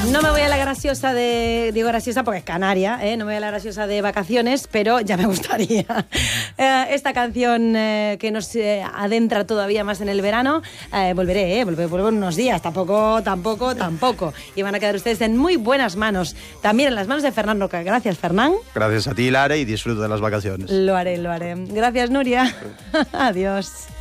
No me voy a la graciosa digo graciosa porque es canaria, no me voy a la graciosa de vacaciones, pero ya me gustaría. Esta canción que nos adentra todavía más en el verano, vuelvo en unos días, tampoco. Y van a quedar ustedes en muy buenas manos, también en las manos de Fernán Roca. Gracias, Fernán. Gracias a ti, Lara, y disfruto de las vacaciones. Lo haré. Gracias, Nuria. Adiós.